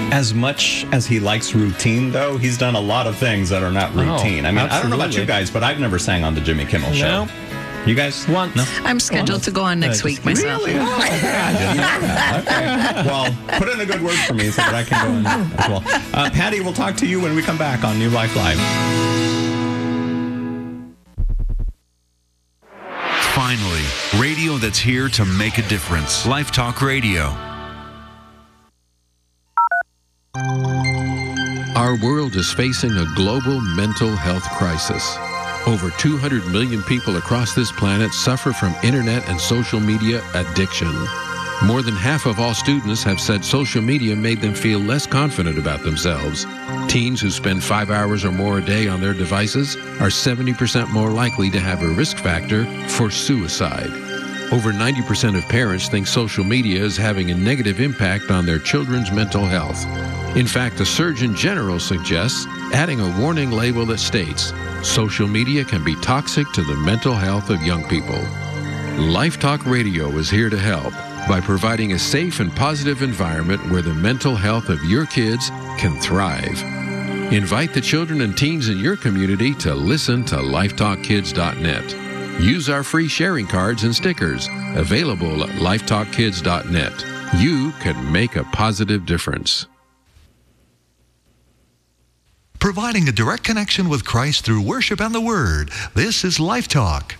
As much as he likes routine, though, he's done a lot of things that are not routine. I mean, I don't know about you guys, but I've never sang on the Jimmy Kimmel Show. You guys? Once. No? I'm scheduled to go on next week myself. Really? Oh, I didn't know that. Okay. Well, put in a good word for me so that I can go in as well. Patty, we'll talk to you when we come back on New Life Live. Finally, radio that's here to make a difference. Life Talk Radio. Our world is facing a global mental health crisis. Over 200 million people across this planet suffer from internet and social media addiction. More than half of all students have said social media made them feel less confident about themselves. Teens who spend 5 hours or more a day on their devices are 70% more likely to have a risk factor for suicide. Over 90% of parents think social media is having a negative impact on their children's mental health. In fact, the Surgeon General suggests adding a warning label that states, social media can be toxic to the mental health of young people. Life Talk Radio is here to help by providing a safe and positive environment where the mental health of your kids can thrive. Invite the children and teens in your community to listen to lifetalkkids.net. Use our free sharing cards and stickers available at lifetalkkids.net. You can make a positive difference. Providing a direct connection with Christ through worship and the Word. This is Life Talk.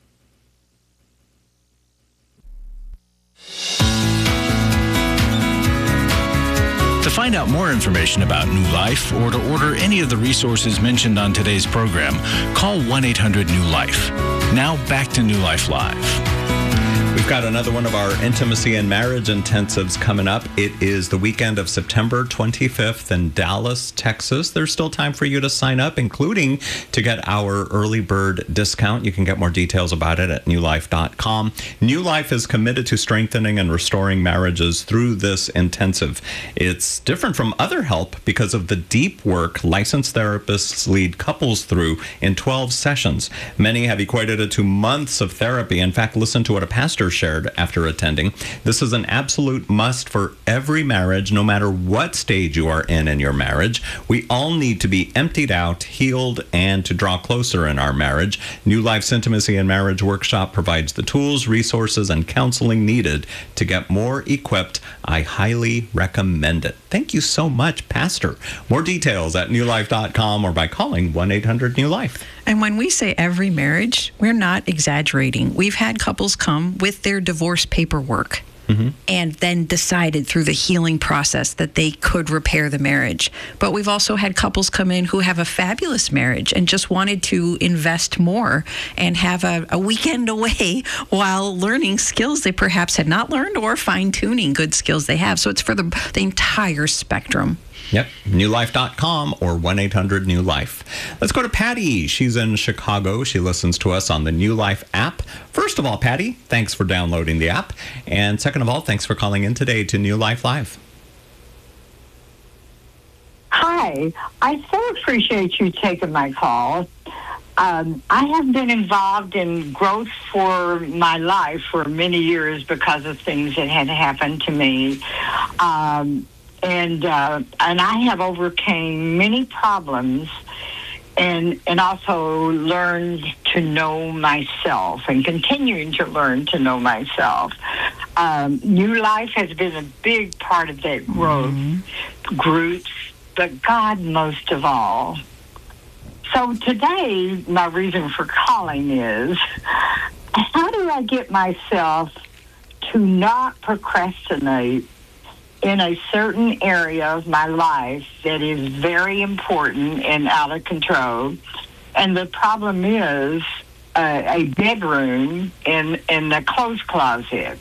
To find out more information about New Life or to order any of the resources mentioned on today's program, call 1-800-NEW-LIFE. Now back to New Life Live. We've got another one of our intimacy and marriage intensives coming up. It is the weekend of September 25th in Dallas, Texas. There's still time for you to sign up, including to get our early bird discount. You can get more details about it at newlife.com. New Life is committed to strengthening and restoring marriages through this intensive. It's different from other help because of the deep work licensed therapists lead couples through in 12 sessions. Many have equated it to months of therapy. In fact, listen to what a pastor shared after attending. This is an absolute must for every marriage, no matter what stage you are in your marriage. We all need to be emptied out, healed, and to draw closer in our marriage. New Life's Intimacy and Marriage Workshop provides the tools, resources, and counseling needed to get more equipped. I highly recommend it. Thank you so much, Pastor. More details at newlife.com or by calling 1-800-NEW-LIFE. And when we say every marriage, we're not exaggerating. We've had couples come with their divorce paperwork and then decided through the healing process that they could repair the marriage. But we've also had couples come in who have a fabulous marriage and just wanted to invest more and have a weekend away while learning skills they perhaps had not learned or fine-tuning good skills they have. So it's for the entire spectrum. Yep, newlife.com or 1-800-NEW-LIFE. Let's go to Patty. She's in Chicago. She listens to us on the New Life app. First of all, Patty, thanks for downloading the app. And second of all, thanks for calling in today to New Life Live. Hi, I so appreciate you taking my call. I have been involved in growth for my life for many years because of things that had happened to me. And I have overcame many problems and also learned to know myself and continuing to learn to know myself. New Life has been a big part of that growth, groups, but God most of all. So today, my reason for calling is, how do I get myself to not procrastinate in a certain area of my life that is very important and out of control? And the problem is a bedroom and a clothes closet.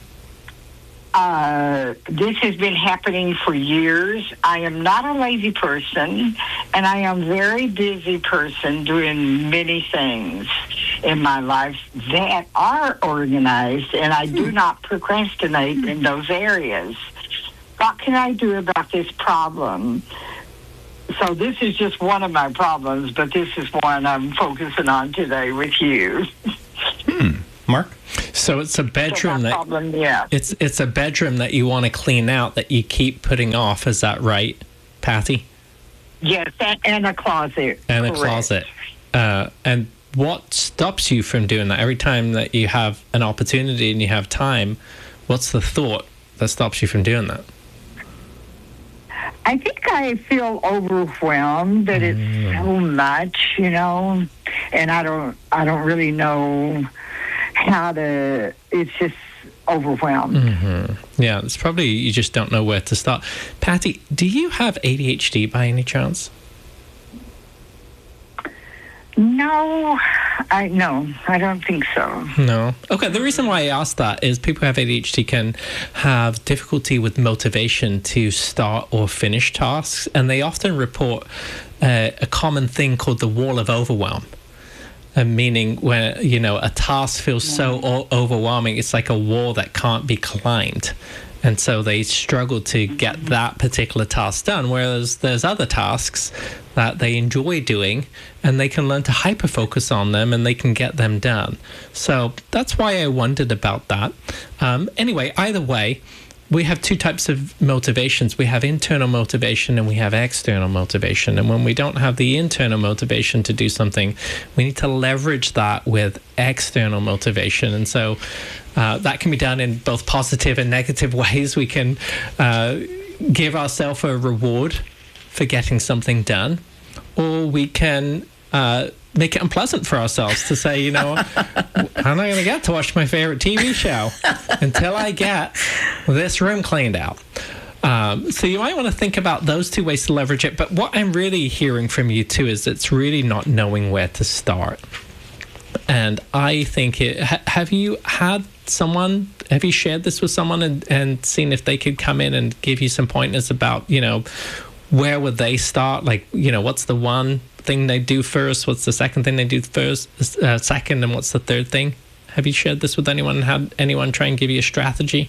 This has been happening for years. I am not a lazy person, and I am a very busy person doing many things in my life that are organized, and I do not procrastinate in those areas. What can I do about this problem? So this is just one of my problems, but this is one I'm focusing on today with you. Mark? So it's a bedroom So my problem, yeah. it's a bedroom that you want to clean out that you keep putting off. Is that right? Patty? Yes, and a closet. And a Correct. closet. And what stops you from doing that? Every time that you have an opportunity and you have time, what's the thought that stops you from doing that? I think I feel overwhelmed that it's so much, and I don't really know how to. It's just overwhelmed. Mm-hmm. Yeah, it's probably you just don't know where to start. Patty, do you have ADHD by any chance? No, I don't think so. No. Okay, the reason why I asked that is people who have ADHD can have difficulty with motivation to start or finish tasks, and they often report a common thing called the wall of overwhelm. Meaning when, a task feels so overwhelming, it's like a wall that can't be climbed. And so they struggle to get that particular task done, whereas there's other tasks that they enjoy doing and they can learn to hyper-focus on them and they can get them done. So that's why I wondered about that. Anyway, either way, we have two types of motivations. We have internal motivation and we have external motivation. And when we don't have the internal motivation to do something, we need to leverage that with external motivation. And so that can be done in both positive and negative ways. We can give ourselves a reward for getting something done, or we can make it unpleasant for ourselves to say, I'm not going to get to watch my favorite TV show until I get this room cleaned out. So you might want to think about those two ways to leverage it. But what I'm really hearing from you too is it's really not knowing where to start. And I think have you shared this with someone and seen if they could come in and give you some pointers about, where would they start? Like, what's the one thing they do first? What's the second thing they do second? And what's the third thing? Have you shared this with anyone and had anyone try and give you a strategy?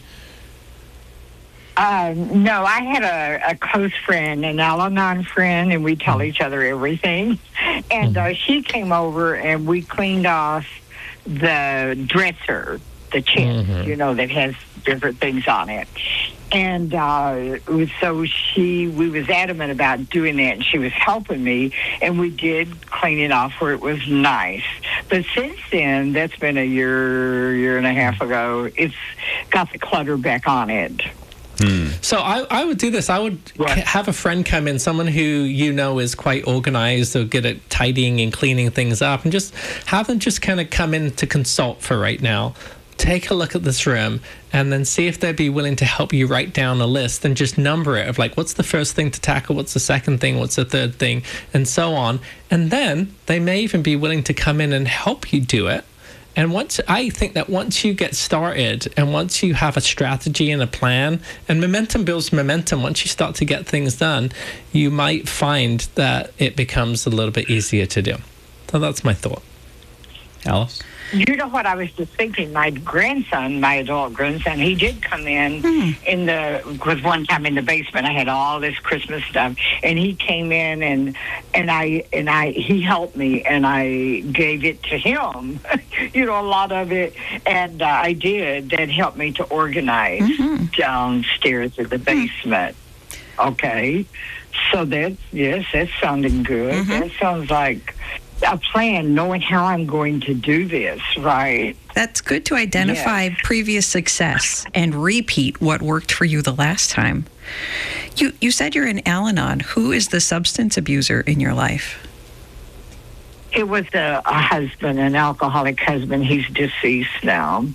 No, I had a close friend, an Al-Anon friend, and we tell each other everything. And she came over and we cleaned off the dresser, the chest, that has different things on it. And so we was adamant about doing that, and she was helping me, and we did clean it off where it was nice. But since then, that's been a year and a half ago, it's got the clutter back on it. So I would do this. I would have a friend come in, someone who is quite organized or good at tidying and cleaning things up, and just have them just kind of come in to consult for right now. Take a look at this room and then see if they'd be willing to help you write down a list and just number it of like, what's the first thing to tackle? What's the second thing? What's the third thing? And so on. And then they may even be willing to come in and help you do it. And I think that once you get started and once you have a strategy and a plan, and momentum builds momentum, once you start to get things done, you might find that it becomes a little bit easier to do. So that's my thought. Alice? You know what I was just thinking? My grandson, my adult grandson, he did come in was one time in the basement. I had all this Christmas stuff, and he came in and he helped me, and I gave it to him. A lot of it, and I did. That helped me to organize downstairs in the basement. Okay, so that's sounding good. That sounds like a plan, knowing how I'm going to do this, right? That's good to identify previous success and repeat what worked for you the last time. You said you're in Al-Anon. Who is the substance abuser in your life? It was a husband, an alcoholic husband. He's deceased now.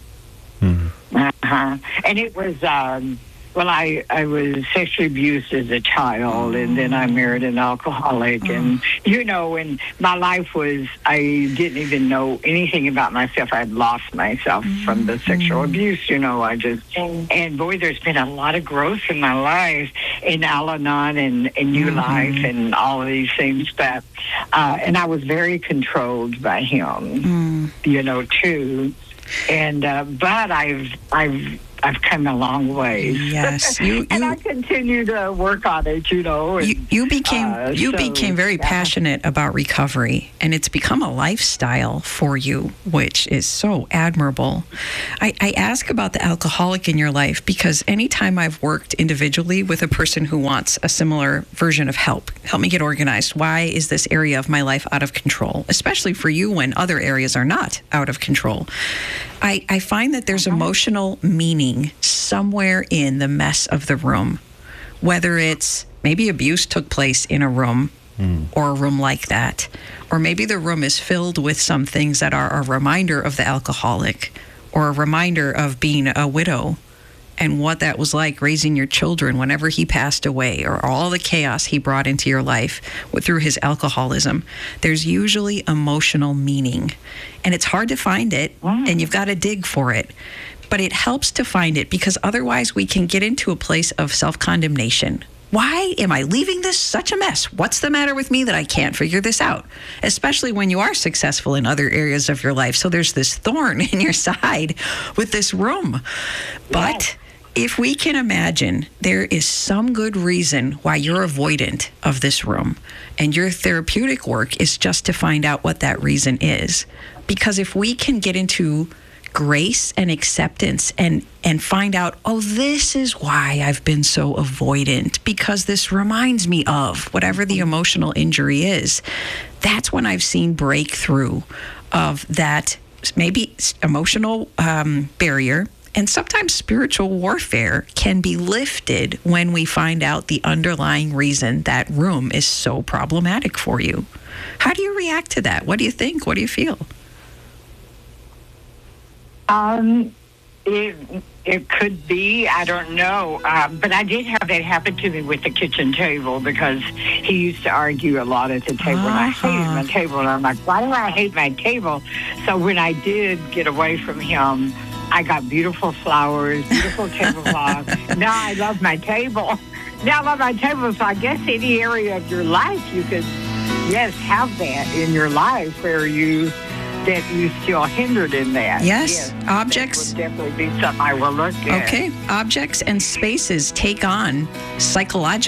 And it was... I was sexually abused as a child, and then I married an alcoholic, and, and my life was, I didn't even know anything about myself. I'd lost myself from the sexual abuse, and boy, there's been a lot of growth in my life in Al-Anon and New Life and all of these things, but, and I was very controlled by him, too. And but I've come a long way. Yes, and I continue to work on it, And, you became very passionate about recovery, and it's become a lifestyle for you, which is so admirable. I ask about the alcoholic in your life because anytime I've worked individually with a person who wants a similar version of help me get organized. Why is this area of my life out of control? Especially for you when other areas are not out of control. I find that there's emotional meaning somewhere in the mess of the room, whether it's maybe abuse took place in a room or a room like that, or maybe the room is filled with some things that are a reminder of the alcoholic or a reminder of being a widow and what that was like raising your children whenever he passed away, or all the chaos he brought into your life through his alcoholism. There's usually emotional meaning, and it's hard to find it, and you've got to dig for it. But it helps to find it because otherwise we can get into a place of self-condemnation. Why am I leaving this such a mess? What's the matter with me that I can't figure this out? Especially when you are successful in other areas of your life. So there's this thorn in your side with this room. But if we can imagine there is some good reason why you're avoidant of this room, and your therapeutic work is just to find out what that reason is. Because if we can get into grace and acceptance and find out, oh, this is why I've been so avoidant, because this reminds me of whatever the emotional injury is, that's when I've seen breakthrough of that maybe emotional barrier. And sometimes spiritual warfare can be lifted when we find out the underlying reason that room is so problematic for you. How do you react to that? What do you think? What do you feel? It could be, I don't know, but I did have that happen to me with the kitchen table because he used to argue a lot at the table, and I hated my table, and I'm like, why do I hate my table? So when I did get away from him, I got beautiful flowers, beautiful tablecloth. Now I love my table. Now I love my table, so I guess any area of your life you could, have that in your life where you still hindered in that. Yes, objects. That would definitely be something I will look at. Okay, objects and spaces take on psychological